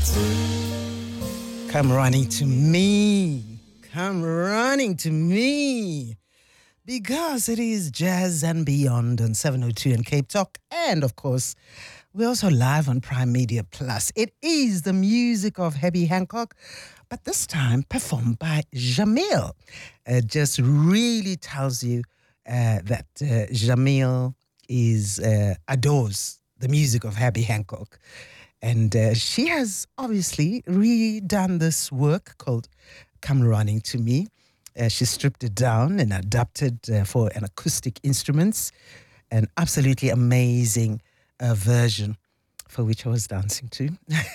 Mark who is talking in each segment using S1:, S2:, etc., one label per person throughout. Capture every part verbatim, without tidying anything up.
S1: Come running to me. Come running to me. Because it is Jazz and Beyond on seven oh two and Cape Talk. And of course, we're also live on Prime Media Plus. It is the music of Herbie Hancock, but this time performed by Jamil. It just really tells you uh, that uh, Jamil is uh, adores the music of Herbie Hancock. And uh, she has obviously redone this work called Come Running to Me. Uh, she stripped it down and adapted uh, for an acoustic instruments. An absolutely amazing uh, version for which I was dancing to.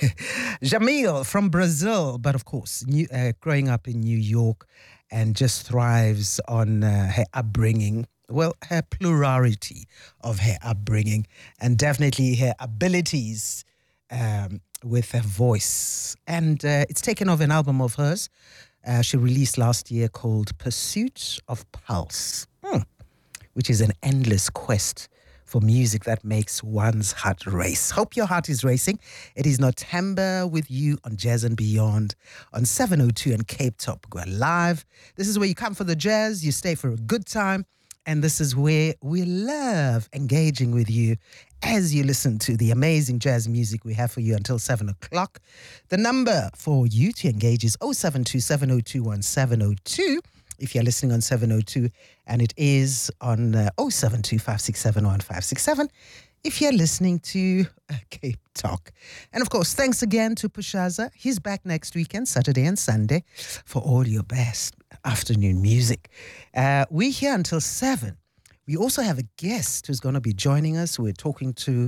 S1: Jamil from Brazil, but of course, new, uh, growing up in New York and just thrives on uh, her upbringing. Well, her plurality of her upbringing and definitely her abilities Um, with her voice. And uh, it's taken off an album of hers uh, she released last year called Pursuit of Pulse, hmm. which is an endless quest for music that makes one's heart race. Hope your heart is racing. It is Notember with you on Jazz and Beyond on seven oh two and Cape Top. We're live. This is where you come for the jazz, you stay for a good time, and this is where we love engaging with you as you listen to the amazing jazz music we have for you until seven o'clock. The number for you to engage is oh seven two, seven oh two, one seven oh two if you're listening on seven oh two, and it is on uh, oh seven two, five six seven, one five six seven if you're listening to uh, Cape Talk. And of course, thanks again to Pushaza. He's back next weekend, Saturday and Sunday, for all your best afternoon music. Uh, we're here until seven. We also have a guest who's going to be joining us. We're talking to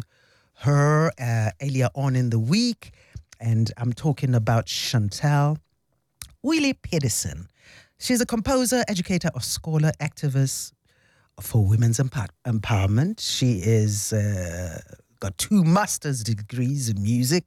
S1: her uh, earlier on in the week, and I'm talking about Chantel Willie Pedersen. She's a composer, educator, or scholar, activist for women's empower- empowerment. She is uh, got two master's degrees in music.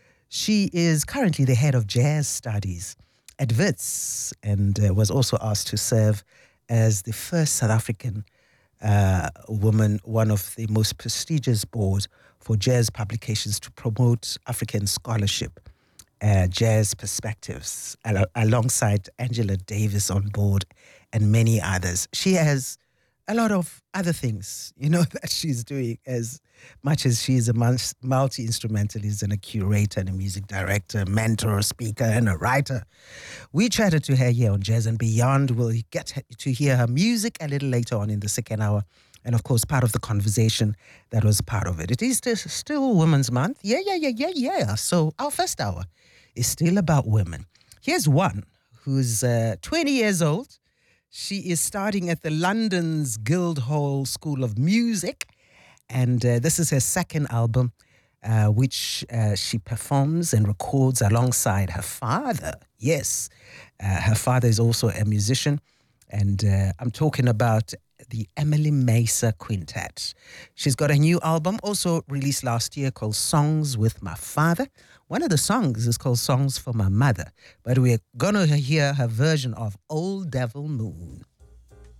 S1: She is currently the head of jazz studies at Wits, and uh, was also asked to serve as the first South African Uh, woman, one of the most prestigious boards for jazz publications to promote African scholarship, uh, jazz perspectives, al- alongside Angela Davis on board and many others. She has a lot of other things, you know, that she's doing, as much as she is a multi-instrumentalist and a curator and a music director, mentor, a speaker, and a writer. We chatted to her here on Jazz and Beyond. We'll get to hear her music a little later on in the second hour. And of course, part of the conversation that was part of it. It is still Women's Month. Yeah, yeah, yeah, yeah, yeah. So our first hour is still about women. Here's one who's uh, twenty years old. She is starting at the London's Guildhall School of Music, and uh, this is her second album, uh, which uh, she performs and records alongside her father. Yes, uh, her father is also a musician, and uh, I'm talking about the Emily Mesa Quintet. She's got a new album, also released last year, called Songs with My Father. One of the songs is called Songs for My Mother, but we're going to hear her version of Old Devil Moon.